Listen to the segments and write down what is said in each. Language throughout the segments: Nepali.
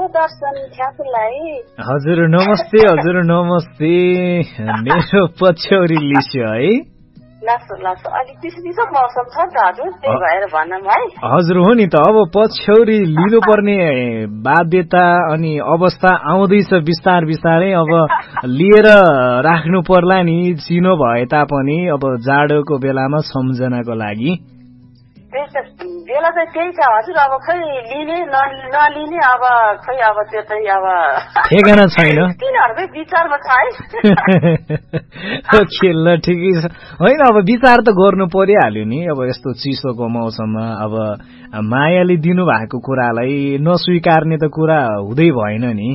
दर्शन ठ्याकुलाई। हजुर नमस्ते मेरो पछ्यौरी लिस्यो है। अलिक चिसो मौसम छ त हजुर, त्यही भएर भनौँ है। हजुर हो नि त, अब पछ्यौरी लिनुपर्ने बाध्यता अनि अवस्था आउँदैछ बिस्तारै। अब लिएर राख्नु पर्ला नि, चिनो भए तापनि अब जाडोको बेलामा सम्झनाको लागि। बेला चाहिँ त्यही छ हजुर, अब खै लिने नलिने अब खै अब त्यो चाहिँ अब ठेगाना छैन, तिनीहरूकै विचारमा छ है। ओके ल ठिकै छ। होइन अब विचार त गर्नु परिहाल्यो नि, अब यस्तो चिसोको मौसममा अब मायाले दिनुभएको कुरालाई नस्वीकार्ने त कुरा हुँदै भएन नि।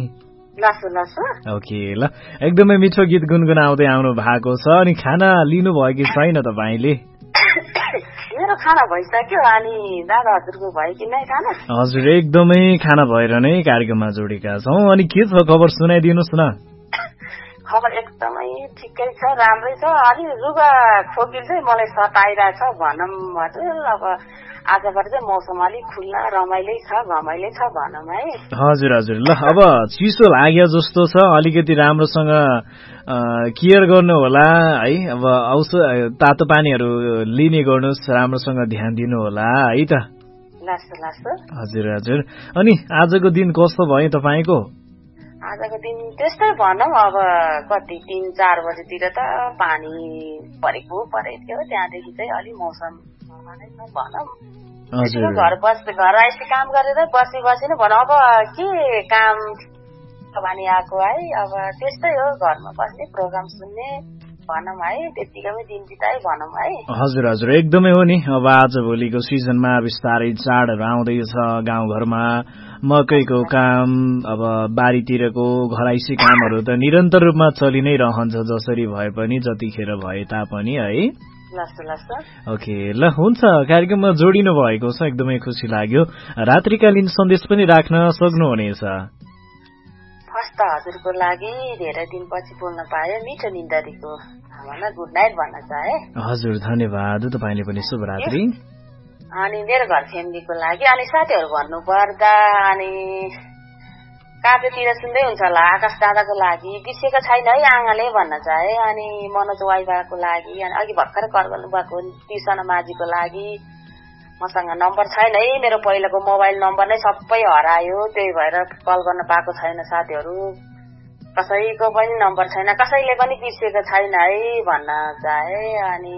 ओके ल, एकदमै मिठो गीत गुनगुनाउँदै आउनु भएको छ। अनि खाना लिनुभयो कि छैन तपाईँले? मेरो खाना भइसक्यो, अनि दादा हजुरको भयो कि नै खाना? हजुर एकदमै खाना भएर नै कार्यक्रममा जोडेका छौँ। अनि के छ खबर सुनाइदिनुहोस् न। खबर एकदमै ठिकै छ, राम्रै छ। अलि रुगा खोकिल चाहिँ मलाई सताइरहेछ भनौँ हजुर। अब आजबाट चाहिँ मौसम अलिक खुल्ला रमाइलै छ, घमाइलै छ भनौँ है। हजुर ल, अब चिसो लाग्यो जस्तो छ, अलिकति राम्रोसँग केयर गर्नु होला है। अब तातो पानीहरू लिने गर्नुहोस्, राम्रोसँग ध्यान दिनु होला है त। हजुर। अनि आजको दिन कस्तो भयो तपाईँको? आजको दिन त्यस्तै भनौँ, अब कति 3-4 बजेतिर त पानी परेको थियो, त्यहाँदेखि चाहिँ अलि मौसम भनौँ। घर आएपछि काम गरेर बसी नै भनौँ। अब के काम भने आएको है, अब त्यस्तै हो, घरमा बस्ने प्रोग्राम सुन्ने भनौँ है, त्यतिकै दिन बिताए भनौँ है। हजुर एकदमै हो नि। अब आजभोलिको सिजनमा बिस्तारै चाडहरू आउँदैछ, गाउँघरमा मकैको काम, अब बारीतिरको घराइसी कामहरू त निरन्तर रूपमा चलि नै रहन्छ, जसरी भए पनि जतिखेर भए तापनि है। ओके ल, हुन्छ। कार्यक्रममा जोडिनु भएको छ, एकदमै खुसी लाग्यो। रात्रिकालीन सन्देश पनि राख्न सक्नुहुनेछ। फर्स्ट हजुरको लागि धेरै दिनपछि बोल्न पायो, मिठो निन्दरीको गुड नाइट भन्न चाहे। हजुर धन्यवाद, तपाईँले पनि शुभरात्रि। अनि मेरो घर फ्यामिलीको लागि, अनि साथीहरू भन्नु पर्दा अनि काभ्रेतिर सुन्दै हुन्छ होला, आकाश दादाको लागि बिर्सेको छैन है आँगाले भन्न चाहे। अनि मनोज वाइबाको लागि, अनि अघि भर्खर कल गर्नु भएको तिर्सना माझीको लागि। मसँग नम्बर छैन है, मेरो पहिलाको मोबाइल नम्बर नै सबै हरायो, त्यही भएर कल गर्न पाएको छैन साथीहरू। कसैको पनि नम्बर छैन, कसैले पनि बिर्सेको छैन है भन्न चाहे। अनि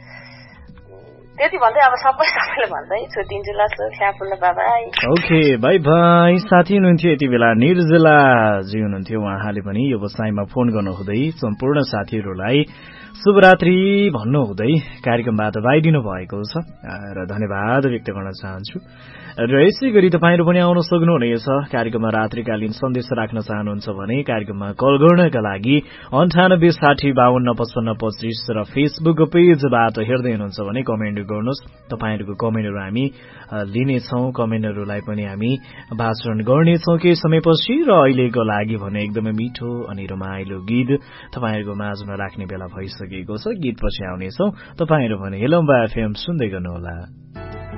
त्यति भन्दै अब सबैले भन्दै छुट्टिन्छु ल, ख्याफुल बाबा। Okay by by. साथी हुनुहुन्थ्यो यति बेला निर्जला जी हुनुहुन्थ्यो, उहाँले पनि व्यवसायमा फोन गर्नुहुँदै सम्पूर्ण साथीहरूलाई शुभरात्रि भन्नुहुँदै कार्यक्रमबाट बाहिरिनु भएको छ र धन्यवाद व्यक्त गर्न चाहन्छु। र यसै गरी तपाईँहरू पनि आउन सक्नुहुनेछ। कार्यक्रममा रात्रिकालीन सन्देश राख्न चाहनुहुन्छ भने कार्यक्रममा कल गर्नका लागि 98 60 52 55 25 र फेसबुक पेजबाट हेर्दै हुनुहुन्छ भने कमेन्ट गर्नुहोस्। तपाईँहरूको कमेन्टहरू हामी लिनेछौँ, कमेन्टहरूलाई पनि हामी वाचन गर्नेछौँ केही समयपछि। र अहिलेको लागि भने एकदमै मिठो अनि रमाइलो गीत तपाईँहरूको माझमा राख्ने बेला भइसकेको छ। गीत पछि आउनेछौँ, तपाईँहरू भने हेलो एफएम सुन्दै गर्नुहोला।